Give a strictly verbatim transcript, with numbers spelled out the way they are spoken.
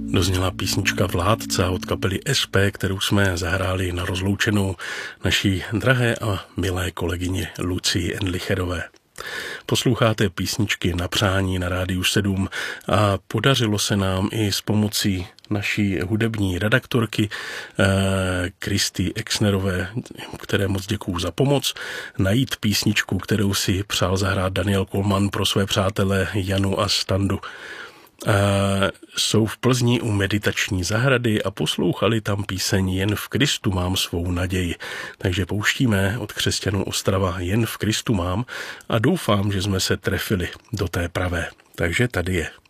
Dozněla písnička Vládce od kapely S P, kterou jsme zahráli na rozloučenou naší drahé a milé kolegyně Lucii Endlicherové. Posloucháte písničky na přání na Rádiu sedm a podařilo se nám i s pomocí naší hudební redaktorky Kristy Exnerové, které moc děkuju za pomoc, najít písničku, kterou si přál zahrát Daniel Kolman pro své přátele Janu a Standu. A jsou v Plzni u meditační zahrady a poslouchali tam píseň Jen v Kristu mám svou naději. Takže pouštíme od křesťanů Ostrava Jen v Kristu mám a doufám, že jsme se trefili do té pravé. Takže tady je.